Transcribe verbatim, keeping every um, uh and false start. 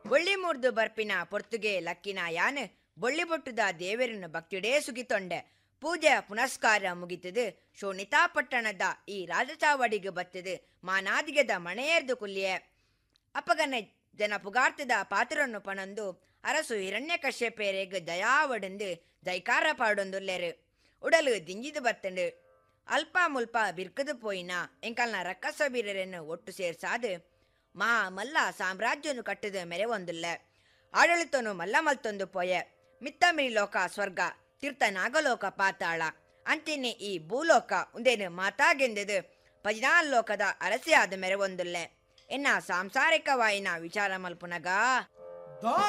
ಬೊಳ್ಳಿ ಮುರ್ದು ಬರ್ಪಿನ ಪೊರ್ತುಗೆ ಲಕ್ಕಿನ ಯಾನ್ ಬೊಳ್ಳಿ ಬೊಟ್ಟುದ ದೇವರನ್ನು ಭಕ್ತಿಡೇ ಸುಗಿತೊಂಡೆ. ಪೂಜೆ ಪುನಸ್ಕಾರ ಮುಗಿತದು. ಶೋಣಿತಾ ಪಟ್ಟಣದ ಈ ರಾಜಚಾವಡಿಗೆ ಬತ್ತದು. ಮಾನಾದಿಗೆದ ಮಣೆಯರ್ದು ಕುಲ್ಲಿಯೆ ಅಪಗನೆ ಜನ ಪುಗಾರ್ತದ ಪಾತ್ರನ್ನು ಪಣಂದು ಅರಸು ಹಿರಣ್ಯ ಕಶ್ಯಪೇರೆಗ್ ದಯಾವಡಂದು ಜೈಕಾರ ಪಾಡೊಂದುಲ್ಲೆರು. ಉಡಲು ದಿಂಜಿದು ಬತ್ತಂಡು ಅಲ್ಪ ಮುಲ್ಪ ಬಿರ್ಕದು ಪೋಯಿನ ಎಂಕಲ್ನ ರಕ್ಕಸ ಬೀರರನ್ನು ಒಟ್ಟು ಸೇರ್ಸಾದು ಮಾ ಮಲ್ಲ ಸಾಮ್ರಾಜ್ಯನು ಕಟ್ಟದ ಮೆರೆ ಒಂದುಲ್ಲ. ಆಡಳಿತನು ಮಲ್ಲ ಮಲ್ತೊಂದು ಪೊಯೆ ಮಿತ್ತ ಮಿರಿಲೋಕ ಸ್ವರ್ಗ ತೀರ್ಥ ನಾಗಲೋಕ ಪಾತಾಳ ಅಂತಿನಿ ಈ ಭೂಲೋಕ ಉಂದೇನು ಮಾತಾಗೆಂದದು ಪದಿನಾಲ್ ಲೋಕದ ಅರಸಿ ಆದ ಮೆರೆ ಒಂದುಲ್ಲೆ. ಎನ್ನ ಸಾಂಸಾರಿಕವಾಯಿನ ವಿಚಾರ ಮಲ್ಪುನಗ